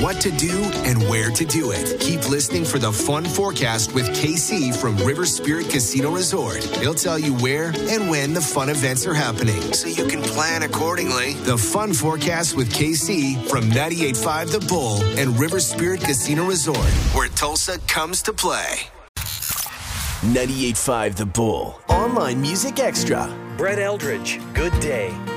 what to do and where to do it. Keep listening for the Fun Forecast with KC from River Spirit Casino Resort. He'll tell you where and when the fun events are happening, so you can plan accordingly. The Fun Forecast with KC from 98.5 The Bull and River Spirit Casino Resort, where Tulsa comes to play. 98.5 The Bull. Online Music Extra. Brett Eldridge, Good Day.